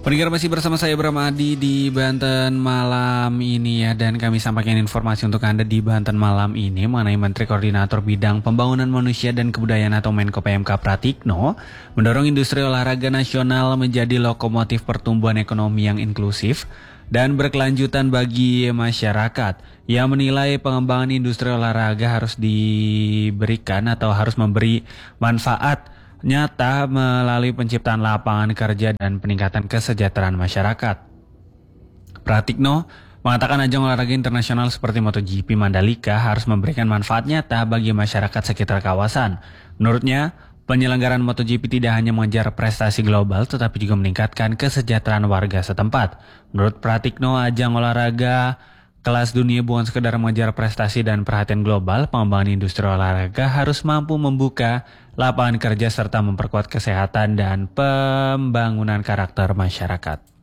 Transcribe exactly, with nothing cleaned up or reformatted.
Pendengar masih bersama saya Bram Adi di Banten malam ini ya, dan kami sampaikan informasi untuk Anda di Banten malam ini mengenai Menteri Koordinator Bidang Pembangunan Manusia dan Kebudayaan atau Menko P M K Pratikno mendorong industri olahraga nasional menjadi lokomotif pertumbuhan ekonomi yang inklusif dan berkelanjutan bagi masyarakat. Ia menilai pengembangan industri olahraga harus diberikan atau harus memberi manfaat nyata melalui penciptaan lapangan kerja dan peningkatan kesejahteraan masyarakat. Pratikno mengatakan ajang olahraga internasional seperti MotoGP Mandalika harus memberikan manfaat nyata bagi masyarakat sekitar kawasan. Menurutnya, penyelenggaraan MotoGP tidak hanya mengejar prestasi global tetapi juga meningkatkan kesejahteraan warga setempat. Menurut Pratikno, ajang olahraga kelas dunia bukan sekedar mengejar prestasi dan perhatian global. Pengembangan industri olahraga harus mampu membuka lapangan kerja serta memperkuat kesehatan dan pembangunan karakter masyarakat.